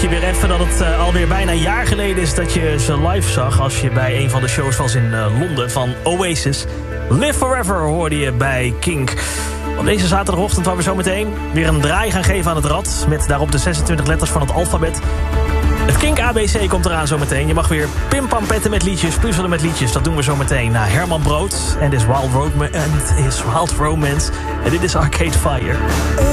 je weer even dat het alweer bijna een jaar geleden is dat je ze live zag. Als je bij een van de shows was in Londen van Oasis. Live Forever hoorde je bij Kink. Op deze zaterdagochtend waar we zo meteen weer een draai gaan geven aan het rad. Met daarop de 26 letters van het alfabet. Het Kink ABC komt eraan zo meteen. Je mag weer pimpampetten met liedjes, puzzelen met liedjes. Dat doen we zo meteen na Herman Brood en His Wild Romance. En dit is Arcade Fire.